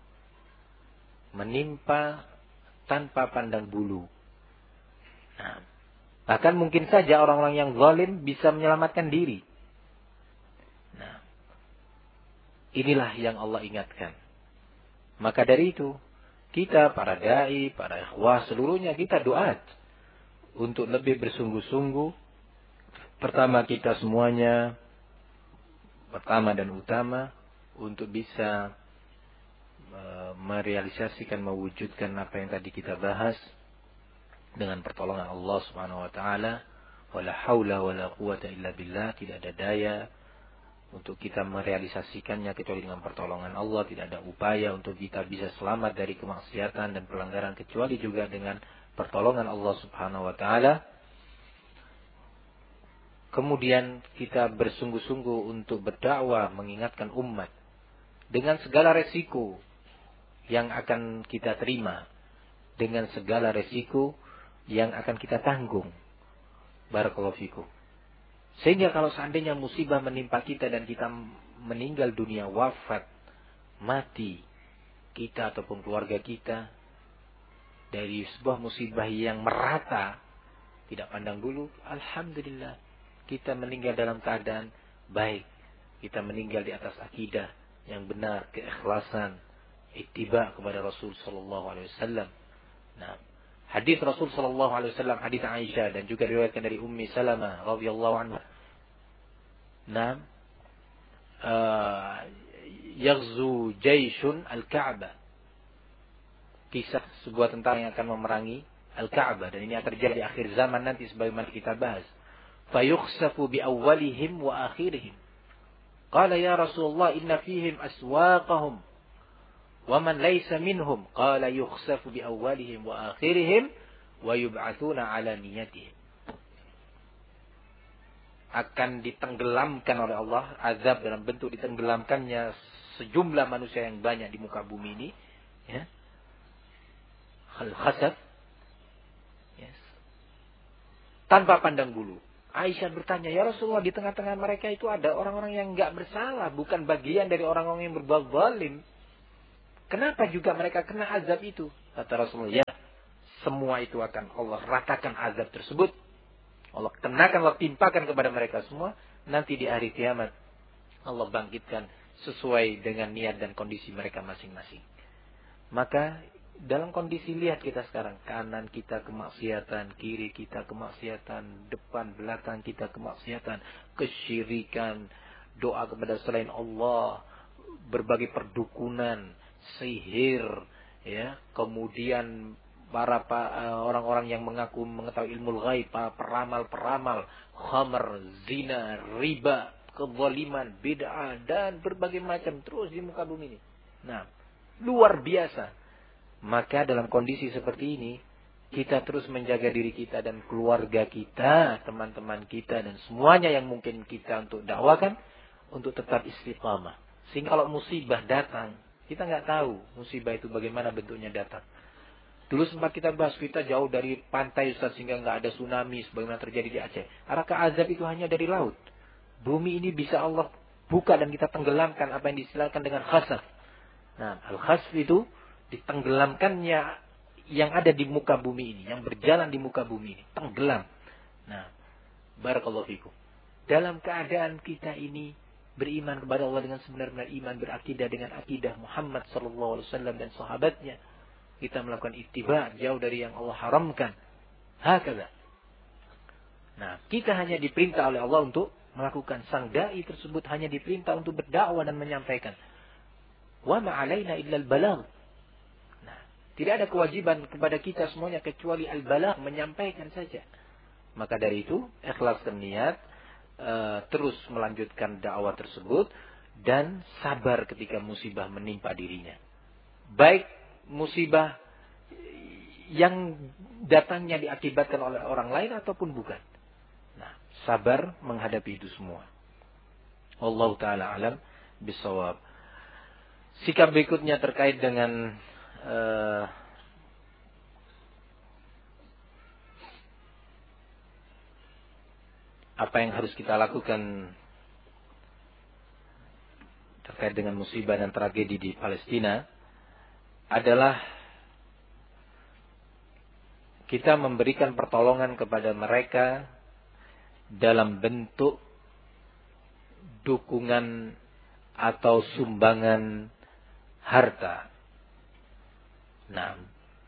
Menimpa tanpa pandang bulu. Nah, bahkan mungkin saja orang-orang yang zalim bisa menyelamatkan diri. Nah, inilah yang Allah ingatkan. Maka dari itu, kita para dai, para ikhwah seluruhnya kita doa untuk lebih bersungguh-sungguh. Pertama kita semuanya, pertama dan utama, untuk bisa merealisasikan, mewujudkan apa yang tadi kita bahas dengan pertolongan Allah Subhanahu wa taala. Wala haula wala quwata illa billah, tidak ada daya untuk kita merealisasikannya kecuali dengan pertolongan Allah. Tidak ada upaya untuk kita bisa selamat dari kemaksiatan dan pelanggaran kecuali juga dengan pertolongan Allah Subhanahu wa taala. Kemudian kita bersungguh-sungguh untuk berdakwah, mengingatkan umat dengan segala resiko yang akan kita terima, dengan segala resiko yang akan kita tanggung. Barakallahu fikum. Sehingga kalau seandainya musibah menimpa kita dan kita meninggal dunia, wafat, mati, kita ataupun keluarga kita dari sebuah musibah yang merata, tidak pandang bulu, alhamdulillah, kita meninggal dalam keadaan baik. Kita meninggal di atas akidah yang benar, keikhlasan, ittiba kepada Rasul sallallahu alaihi wasallam. Nah, hadis Rasul sallallahu alaihi wasallam, hadis Aisyah dan juga diriwayatkan dari Ummi Salamah radhiyallahu anha. Nah, uh, yaghzu jayshun al-Ka'bah. Kisah sebuah tentara yang akan memerangi Al-Ka'bah, dan ini akan terjadi di akhir zaman nanti sebagaimana kita bahas. Fayukhsafu bi awwalihim wa akhirihim. Qala ya Rasulullah inna fihim aswaqahum wa man laysa minhum. Qala yukhsafu bi awwalihim wa akhirihim wa yub'atsuna ala niyatihim. Akan ditenggelamkan oleh Allah, azab dalam bentuk ditenggelamkannya sejumlah manusia yang banyak di muka bumi ini, ya. Al-khasaf. Yes. tanpa pandang bulu. Aisyah bertanya, ya Rasulullah, di tengah-tengah mereka itu ada orang-orang yang enggak bersalah, bukan bagian dari orang-orang yang berbuat zalim. Kenapa juga mereka kena azab itu? Kata Rasulullah, ya, semua itu akan Allah ratakan azab tersebut. Allah kenakan, Allah timpakan kepada mereka semua. Nanti di hari kiamat, Allah bangkitkan sesuai dengan niat dan kondisi mereka masing-masing. Maka dalam kondisi lihat kita sekarang, kanan kita kemaksiatan, kiri kita kemaksiatan, depan belakang kita kemaksiatan, kesyirikan, doa kepada selain Allah, berbagai perdukunan, sihir, ya, kemudian para orang-orang yang mengaku mengetahui ilmu ghaib, para peramal-peramal, khamr, zina, riba, kezaliman, bid'ah, dan berbagai macam terus di muka bumi ini. Nah, luar biasa. Maka dalam kondisi seperti ini, kita terus menjaga diri kita dan keluarga kita, teman-teman kita, dan semuanya yang mungkin kita untuk dakwakan, untuk tetap istiqamah. Sehingga kalau musibah datang, kita nggak tahu musibah itu bagaimana bentuknya datang. Dulu sempat kita bahas, kita jauh dari pantai Ustaz, sehingga nggak ada tsunami sebagaimana terjadi di Aceh. Adakah azab itu hanya dari laut? Bumi ini bisa Allah buka dan kita tenggelamkan, apa yang distilahkan dengan khasaf. Nah, al-khasf itu ditenggelamkannya yang ada di muka bumi ini, yang berjalan di muka bumi ini, tenggelam. Nah, barakallahu fikum. Dalam keadaan kita ini beriman kepada Allah dengan sebenar-benar iman, berakidah dengan akidah Muhammad sallallahu alaihi wasallam dan sahabatnya, kita melakukan ittiba, jauh dari yang Allah haramkan. Hakala. Nah, kita hanya diperintah oleh Allah untuk melakukan. Sang dai tersebut hanya diperintah untuk berdakwah dan menyampaikan. Wa ma 'alaina illa al-balagh. Nah, tidak ada kewajiban kepada kita semuanya kecuali al-balagh, menyampaikan saja. Maka dari itu, ikhlaskan niat, uh, terus melanjutkan dakwah tersebut dan sabar ketika musibah menimpa dirinya. Baik musibah yang datangnya diakibatkan oleh orang lain ataupun bukan. Nah, sabar menghadapi itu semua. Allah Ta'ala alam bisawab. Sikap berikutnya terkait dengan uh, apa yang harus kita lakukan terkait dengan musibah dan tragedi di Palestina adalah kita memberikan pertolongan kepada mereka dalam bentuk dukungan atau sumbangan harta. Nah,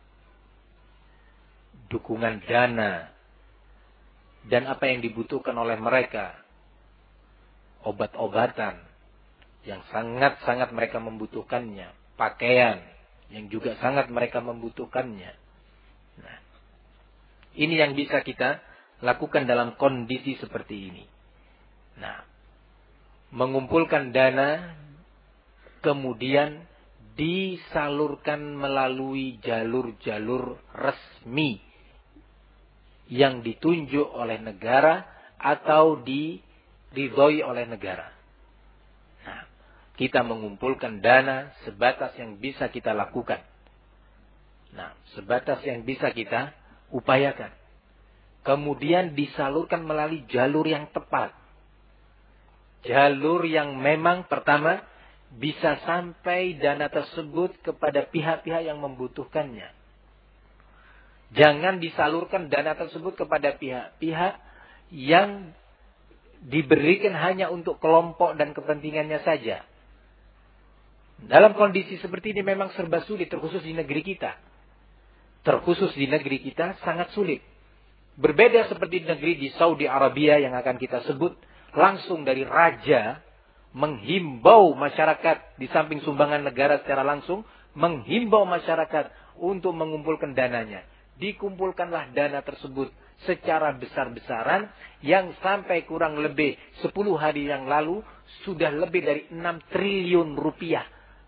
dukungan dana dan apa yang dibutuhkan oleh mereka, obat-obatan yang sangat-sangat mereka membutuhkannya, pakaian yang juga sangat mereka membutuhkannya. Nah, ini yang bisa kita lakukan dalam kondisi seperti ini. Nah, mengumpulkan dana kemudian disalurkan melalui jalur-jalur resmi yang ditunjuk oleh negara atau diridhoi oleh negara. Nah, kita mengumpulkan dana sebatas yang bisa kita lakukan. Nah, sebatas yang bisa kita upayakan. Kemudian disalurkan melalui jalur yang tepat. Jalur yang memang pertama bisa sampai dana tersebut kepada pihak-pihak yang membutuhkannya. Jangan disalurkan dana tersebut kepada pihak-pihak yang diberikan hanya untuk kelompok dan kepentingannya saja. Dalam kondisi seperti ini memang serba sulit, terkhusus di negeri kita. Terkhusus di negeri kita sangat sulit. Berbeda seperti negeri di Saudi Arabia yang akan kita sebut, langsung dari raja menghimbau masyarakat, di samping sumbangan negara secara langsung, menghimbau masyarakat untuk mengumpulkan dananya. Dikumpulkanlah dana tersebut secara besar-besaran yang sampai kurang lebih sepuluh hari yang lalu sudah lebih dari enam triliun rupiah.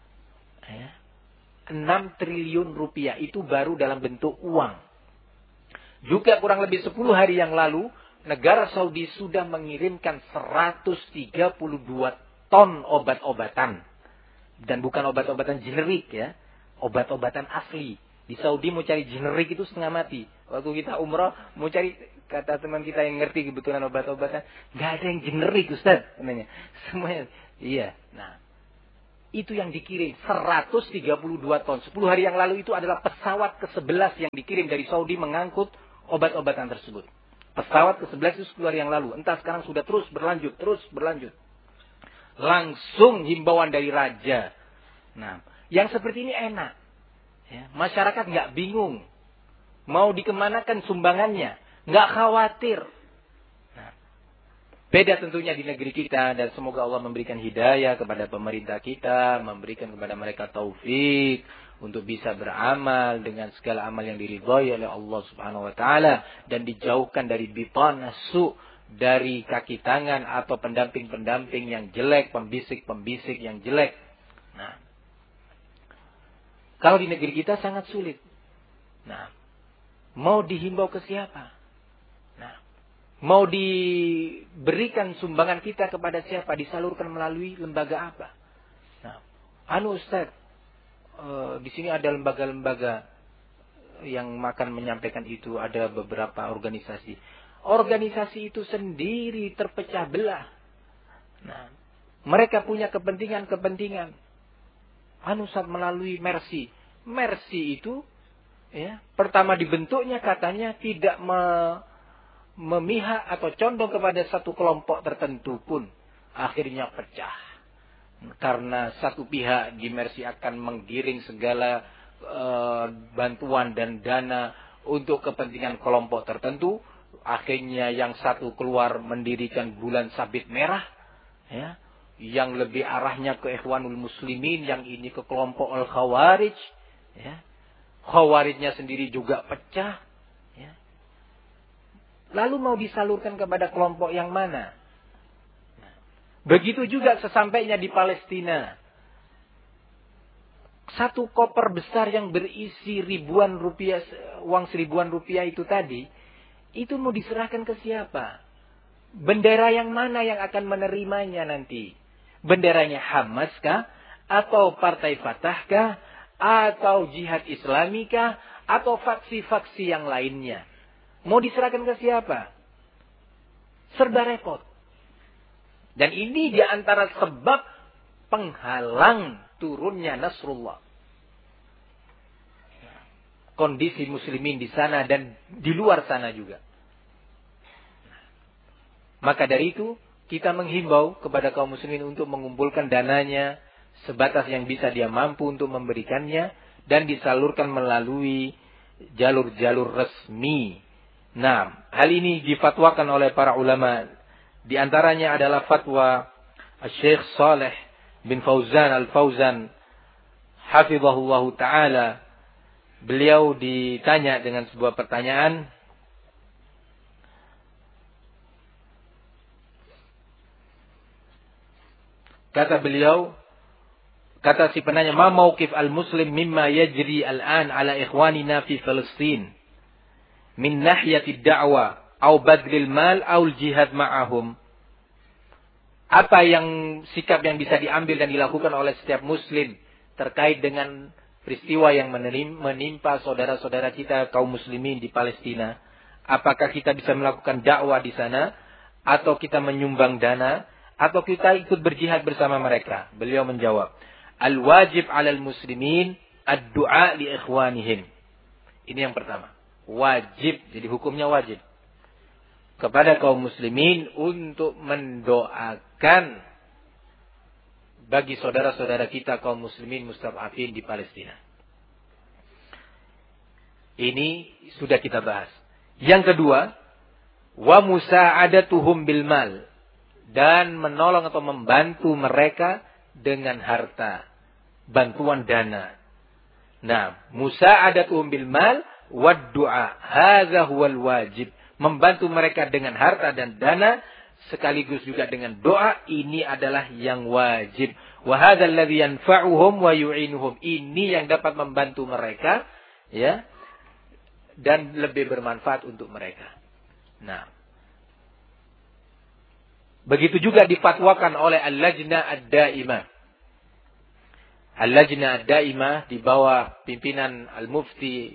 enam triliun rupiah itu baru dalam bentuk uang. Juga kurang lebih sepuluh hari yang lalu negara Saudi sudah mengirimkan seratus tiga puluh dua ton obat-obatan. Dan bukan obat-obatan generik ya. Obat-obatan asli. Di Saudi mau cari generik itu setengah mati. Waktu kita umroh mau cari, kata teman kita yang ngerti kebetulan obat-obatan, nggak ada yang generik Ustaz, namanya. Semuanya, iya. Nah, itu yang dikirim seratus tiga puluh dua ton. sepuluh hari yang lalu itu adalah pesawat ke sebelas yang dikirim dari Saudi mengangkut obat-obatan tersebut. Pesawat ke sebelas itu sepuluh hari yang lalu. Entah sekarang sudah terus berlanjut, terus berlanjut. Langsung himbauan dari raja. Nah, yang seperti ini enak. Ya, masyarakat nggak bingung. Mau dikemanakan sumbangannya. Nggak khawatir. Nah, beda tentunya di negeri kita. Dan semoga Allah memberikan hidayah kepada pemerintah kita. Memberikan kepada mereka taufik. Untuk bisa beramal dengan segala amal yang diridhai oleh Allah subhanahu wa ta'ala. Dan dijauhkan dari bitan su. Dari kaki tangan atau pendamping-pendamping yang jelek. Pembisik-pembisik yang jelek. Nah, kalau di negeri kita sangat sulit. Nah, mau dihimbau ke siapa? Nah, mau diberikan sumbangan kita kepada siapa? Disalurkan melalui lembaga apa? Nah, anu Ustaz, e, di sini ada lembaga-lembaga yang makan menyampaikan itu, ada beberapa organisasi. Organisasi itu sendiri terpecah belah. Nah, mereka punya kepentingan-kepentingan. Anu Ustaz melalui Mercy. Mercy itu ya, pertama dibentuknya katanya tidak me, memihak atau condong kepada satu kelompok tertentu pun. Akhirnya pecah. Karena satu pihak di Mercy akan menggiring segala uh, bantuan dan dana untuk kepentingan kelompok tertentu. Akhirnya yang satu keluar mendirikan bulan sabit merah. Ya, yang lebih arahnya ke Ikhwanul Muslimin. Yang ini ke kelompok Al-Khawarij. Ya. Khawarijnya sendiri juga pecah. Ya. Lalu mau disalurkan kepada kelompok yang mana? Nah, begitu juga sesampainya di Palestina. Satu koper besar yang berisi ribuan rupiah, uang seribuan rupiah itu tadi, itu mau diserahkan ke siapa? Bendera yang mana yang akan menerimanya nanti? Benderanya Hamas kah? Atau Partai Fatah kah? Atau Jihad Islami kah? Atau faksi-faksi yang lainnya? Mau diserahkan ke siapa? Serba repot. Dan ini di antara sebab penghalang turunnya Nasrullah. Kondisi muslimin di sana dan di luar sana juga. Maka dari itu, kita menghimbau kepada kaum muslimin untuk mengumpulkan dananya sebatas yang bisa dia mampu untuk memberikannya dan disalurkan melalui jalur-jalur resmi. Nah, hal ini difatwakan oleh para ulama. Di antaranya adalah fatwa Syekh Saleh bin Fauzan Al-Fauzan hafizahullah ta'ala. Beliau ditanya dengan sebuah pertanyaan. Kata beliau, kata si penanya, ma mauqif al-muslim mimma yajri al-an ala ikhwanina fi Palestin min nahyati da'wa au badlil mal au jihad ma'ahum. Apa yang sikap yang bisa diambil dan dilakukan oleh setiap muslim terkait dengan peristiwa yang menimpa saudara-saudara kita kaum muslimin di Palestina? Apakah kita bisa melakukan dakwah di sana atau kita menyumbang dana atau kita ikut berjihad bersama mereka? Beliau menjawab, al-wajib 'alal muslimin ad-du'a li ikhwanihim. Ini yang pertama. Wajib, jadi hukumnya wajib kepada kaum muslimin untuk mendoakan bagi saudara-saudara kita kaum muslimin mustad'afin di Palestina. Ini sudah kita bahas. Yang kedua, wa musa'adatuhum bil mal, dan menolong atau membantu mereka dengan harta, bantuan dana. Nah, musa'adatuhum bil mal wad du'a, hadza huwal wajib. Membantu mereka dengan harta dan dana sekaligus juga dengan doa, ini adalah yang wajib. Wa hadzal ladzi yanfa'uhum wa yu'inuhum, ini yang dapat membantu mereka ya dan lebih bermanfaat untuk mereka. Nah, begitu juga difatwakan oleh Al-Lajnah Ad-Daimah. Al-Lajnah Ad-Daimah di bawah pimpinan Al-Mufti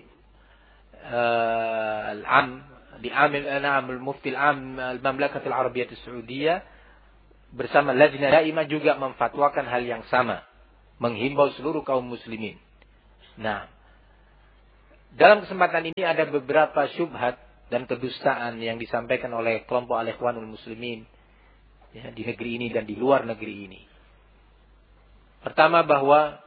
uh, Al-Am di Amil Al-Mufti Al-Am Al-Mamlakatul Arabiyyah As-Saudiyah bersama Lajnah Daimah juga memfatwakan hal yang sama, menghimbau seluruh kaum muslimin. Nah, dalam kesempatan ini ada beberapa syubhat dan kedustaan yang disampaikan oleh kelompok Al-Ikhwanul Muslimin ya, di negeri ini dan di luar negeri ini. Pertama, bahwa